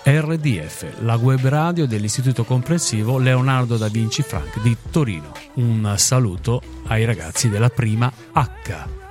RDF, la web radio dell'Istituto Comprensivo Leonardo da Vinci Frank di Torino. Un saluto ai ragazzi della prima H.